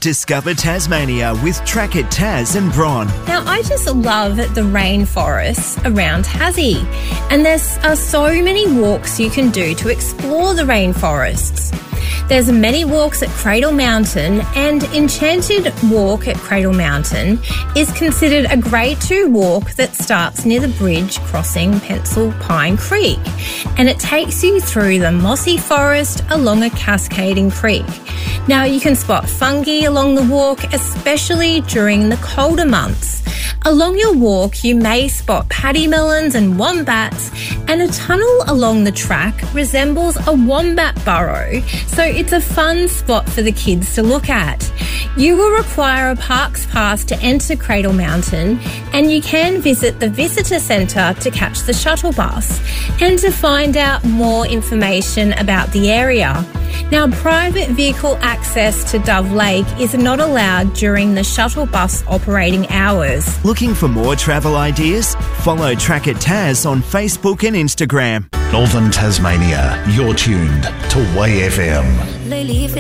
Discover Tasmania with Track It Tas and Bron. Now, I just love the rainforests around Tassie, and there are so many walks you can do to explore the rainforests. There's many walks at Cradle Mountain, and Enchanted Walk at Cradle Mountain is considered a Grade 2 walk that starts near the bridge crossing Pencil Pine Creek, and it takes you through the mossy forest along a cascading creek. Now, you can spot fungi along the walk, especially during the colder months. Along your walk, you may spot paddy melons and wombats, and a tunnel along the track resembles a wombat burrow, so it's a fun spot for the kids to look at. You will require a Parks Pass to enter Cradle Mountain, and you can visit the Visitor Centre to catch the shuttle bus and to find out more information about the area. Now, private vehicle access to Dove Lake is not allowed during the shuttle bus operating hours. Looking for more travel ideas? Follow Track It Tas on Facebook and Instagram. Northern Tasmania, you're tuned to Way FM.